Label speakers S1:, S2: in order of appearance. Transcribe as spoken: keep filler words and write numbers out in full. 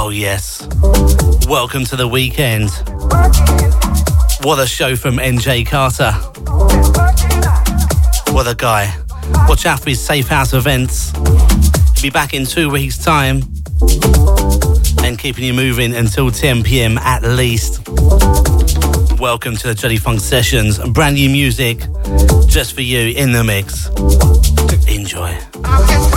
S1: Oh yes. Welcome to the weekend. What a show from N J Carter. What a guy. Watch out for his Safe House events. He'll be back in two weeks' time. And keeping you moving until ten p.m. at least. Welcome to the Jelly Funk Sessions. Brand new music just for you in the mix. Enjoy.